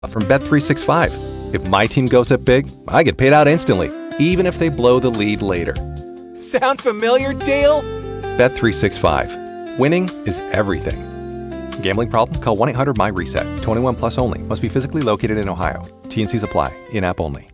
From Bet365. If my team goes up big, I get paid out instantly, even if they blow the lead later. Sound familiar, Dale? Bet365. Winning is everything. Gambling problem? Call 1-800-MY-RESET. 21 plus only. Must be physically located in Ohio. T&Cs apply. In-app only.